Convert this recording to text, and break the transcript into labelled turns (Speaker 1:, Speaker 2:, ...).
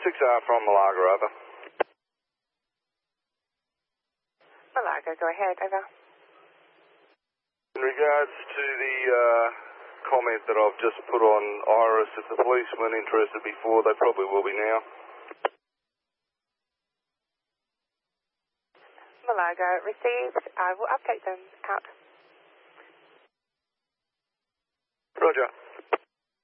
Speaker 1: 6R from Malaga, over.
Speaker 2: Malaga, go ahead, over.
Speaker 1: In regards to the comment that I've just put on Iris, if the police weren't interested before, they probably will be now.
Speaker 2: Malaga, received. I will update them. Out.
Speaker 1: Roger.